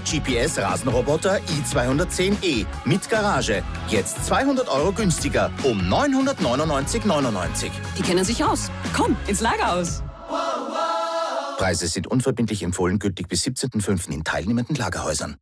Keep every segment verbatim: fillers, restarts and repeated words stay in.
G P S-Rasenroboter i zweihundertzehn E mit Garage. Jetzt zweihundert Euro günstiger um neunhundertneunundneunzig Euro neunundneunzig. Die kennen sich aus. Komm, ins Lagerhaus. Preise sind unverbindlich empfohlen, gültig bis siebzehnten fünften in teilnehmenden Lagerhäusern.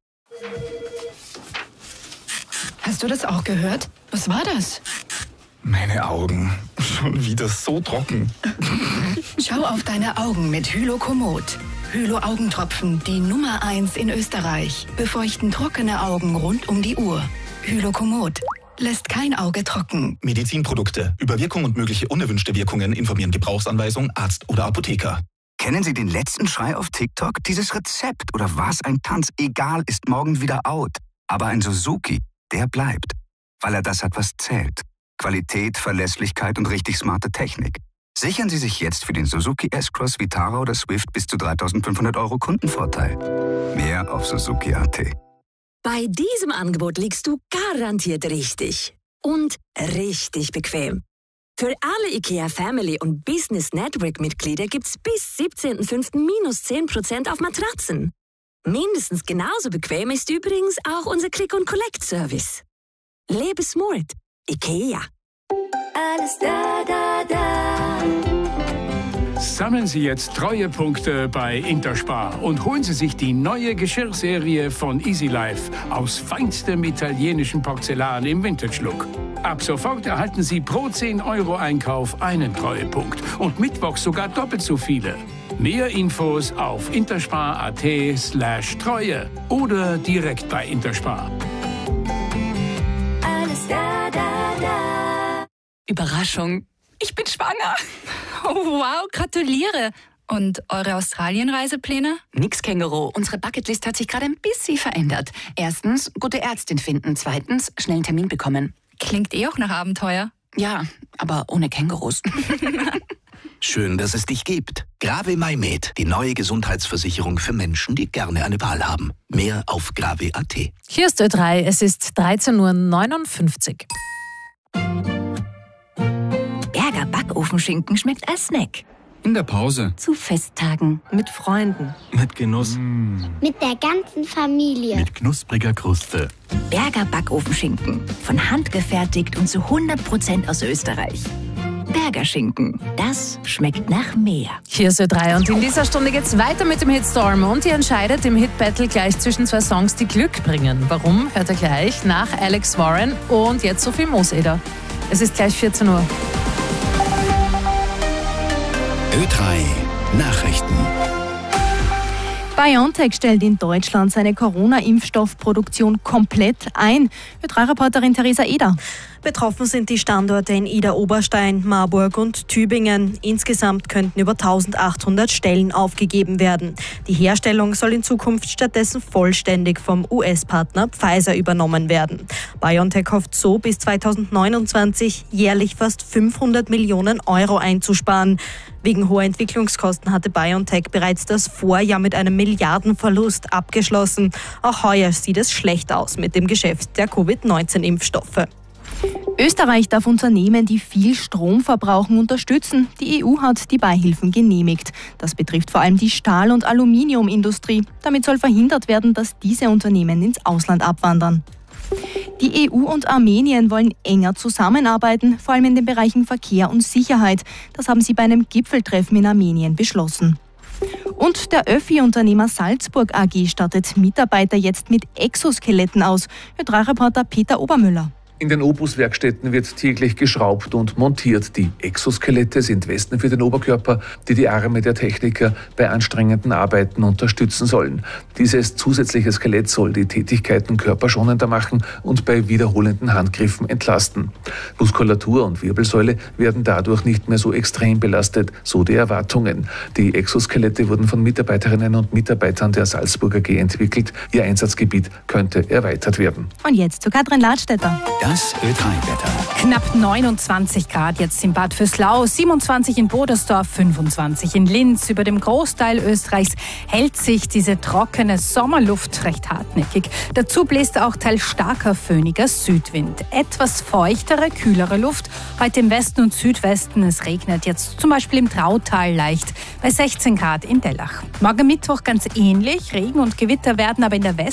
Hast du das auch gehört? Was war das? Meine Augen. Schon wieder so trocken. Schau auf deine Augen mit Hylokomod. Hylo-Augentropfen, die Nummer eins in Österreich. Befeuchten trockene Augen rund um die Uhr. Hylokomod lässt kein Auge trocken. Medizinprodukte. Über Wirkung und mögliche unerwünschte Wirkungen informieren Gebrauchsanweisung, Arzt oder Apotheker. Kennen Sie den letzten Schrei auf TikTok? Dieses Rezept oder was ein Tanz, egal, ist morgen wieder out. Aber ein Suzuki, der bleibt. Weil er das hat, was zählt. Qualität, Verlässlichkeit und richtig smarte Technik. Sichern Sie sich jetzt für den Suzuki S-Cross, Vitara oder Swift bis zu dreitausendfünfhundert Euro Kundenvorteil. Mehr auf Suzuki Punkt a t. Bei diesem Angebot liegst du garantiert richtig. Und richtig bequem. Für alle IKEA Family und Business Network Mitglieder gibt's bis siebzehnten fünften minus zehn Prozent auf Matratzen. Mindestens genauso bequem ist übrigens auch unser Click-and-Collect-Service. Lebe smart. IKEA. Alles da, da, da. Sammeln Sie jetzt Treuepunkte bei Interspar und holen Sie sich die neue Geschirrserie von Easy Life aus feinstem italienischen Porzellan im Vintage-Look. Ab sofort erhalten Sie pro zehn Euro Einkauf einen Treuepunkt und mittwochs sogar doppelt so viele. Mehr Infos auf interspar.at slash Treue oder direkt bei Interspar. Alles da, da, da. Überraschung. Ich bin schwanger. Oh, wow, gratuliere. Und eure Australien-Reisepläne? Nix, Känguru. Unsere Bucketlist hat sich gerade ein bisschen verändert. Erstens, gute Ärztin finden. Zweitens, schnell einen Termin bekommen. Klingt eh auch nach Abenteuer. Ja, aber ohne Kängurus. Schön, dass es dich gibt. Grave MyMed, die neue Gesundheitsversicherung für Menschen, die gerne eine Wahl haben. Mehr auf grave punkt a t. Hier ist Ö drei, es ist dreizehn Uhr neunundfünfzig. Berger Backofenschinken schmeckt als Snack. In der Pause. Zu Festtagen. Mit Freunden. Mit Genuss. Mm. Mit der ganzen Familie. Mit knuspriger Kruste. Berger Backofenschinken. Von Hand gefertigt und zu hundert Prozent aus Österreich. Berger Schinken. Das schmeckt nach mehr. Hier ist Ö drei und in dieser Stunde geht's weiter mit dem Hitstorm und ihr entscheidet im Hit-Battle gleich zwischen zwei Songs, die Glück bringen. Warum? Hört ihr gleich nach Alex Warren und jetzt Sophie Mooseder. Es ist gleich vierzehn Uhr. Ö drei Nachrichten. BioNTech stellt in Deutschland seine Corona-Impfstoffproduktion komplett ein. Ö drei Reporterin Theresa Eder. Betroffen sind die Standorte in Idar-Oberstein, Marburg und Tübingen. Insgesamt könnten über eintausendachthundert Stellen aufgegeben werden. Die Herstellung soll in Zukunft stattdessen vollständig vom U S-Partner Pfizer übernommen werden. BioNTech hofft so bis zweitausendneunundzwanzig jährlich fast fünfhundert Millionen Euro einzusparen. Wegen hoher Entwicklungskosten hatte BioNTech bereits das Vorjahr mit einem Milliardenverlust abgeschlossen. Auch heuer sieht es schlecht aus mit dem Geschäft der Covid neunzehn Impfstoffe. Österreich darf Unternehmen, die viel Strom verbrauchen, unterstützen. Die E U hat die Beihilfen genehmigt. Das betrifft vor allem die Stahl- und Aluminiumindustrie. Damit soll verhindert werden, dass diese Unternehmen ins Ausland abwandern. Die E U und Armenien wollen enger zusammenarbeiten, vor allem in den Bereichen Verkehr und Sicherheit. Das haben sie bei einem Gipfeltreffen in Armenien beschlossen. Und der Öffi-Unternehmer Salzburg A G stattet Mitarbeiter jetzt mit Exoskeletten aus. Ö drei Reporter Peter Obermüller. In den Opus-Werkstätten wird täglich geschraubt und montiert. Die Exoskelette sind Westen für den Oberkörper, die die Arme der Techniker bei anstrengenden Arbeiten unterstützen sollen. Dieses zusätzliche Skelett soll die Tätigkeiten körperschonender machen und bei wiederholenden Handgriffen entlasten. Muskulatur und Wirbelsäule werden dadurch nicht mehr so extrem belastet, so die Erwartungen. Die Exoskelette wurden von Mitarbeiterinnen und Mitarbeitern der Salzburg A G entwickelt. Ihr Einsatzgebiet könnte erweitert werden. Und jetzt zu Katrin Ladstätter. Das Ö drei Wetter. Knapp neunundzwanzig Grad jetzt in Bad Vöslau, siebenundzwanzig in Bodersdorf, fünfundzwanzig in Linz. Über dem Großteil Österreichs hält sich diese trockene Sommerluft recht hartnäckig. Dazu bläst auch teils starker föhniger Südwind. Etwas feuchtere, kühlere Luft. Heute im Westen und Südwesten. Es regnet jetzt zum Beispiel im Trautal leicht bei sechzehn Grad in Dellach. Morgen Mittwoch ganz ähnlich. Regen und Gewitter werden aber in der West